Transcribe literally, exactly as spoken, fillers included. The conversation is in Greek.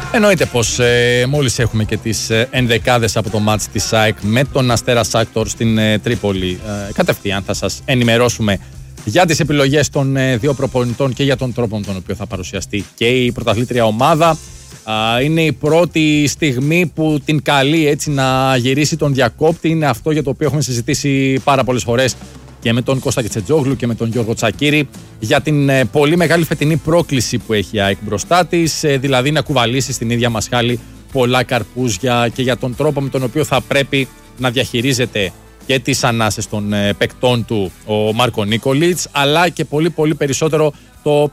Εννοείται πως ε, μόλις έχουμε και τις ε, ενδεκάδες από το μάτς της ΑΕΚ με τον Αστέρα Σάκτορ στην ε, Τρίπολη, ε, κατευθείαν θα σας ενημερώσουμε για τις επιλογές των ε, δύο προπονητών και για τον τρόπο με τον οποίο θα παρουσιαστεί και η πρωταθλήτρια ομάδα. Ε, είναι η πρώτη στιγμή που την καλεί έτσι να γυρίσει τον διακόπτη. Είναι αυτό για το οποίο έχουμε συζητήσει πάρα πολλές φορές και με τον Κώστα Κιτσετζόγλου και με τον Γιώργο Τσακίρη για την ε, πολύ μεγάλη φετινή πρόκληση που έχει η ΑΕΚ μπροστά της, ε, δηλαδή να κουβαλήσει στην ίδια μασχάλη πολλά καρπούζια και για τον τρόπο με τον οποίο θα πρέπει να διαχειρίζεται και τις ανάσες των ε, παικτών του ο Μάρκο Νίκολιτς, αλλά και πολύ πολύ περισσότερο το